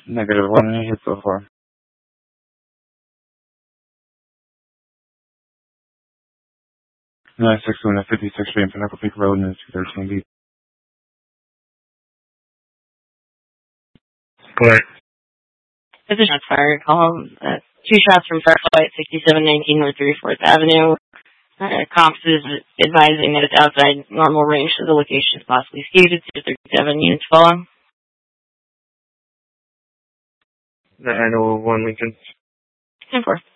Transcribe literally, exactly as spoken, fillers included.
Negative one hit so far. nine six one fifty-six Street, Pinnacle Peak Road, and two thirteen B. Correct. This is shots fired. Call uh, two shots from Fireflight, sixty-seven nineteen North thirty-fourth Avenue. Uh, Comps is advising that it's outside normal range, so the location is possibly skewed. It's thirty-seven units falling. The annual one Lincoln. ten four.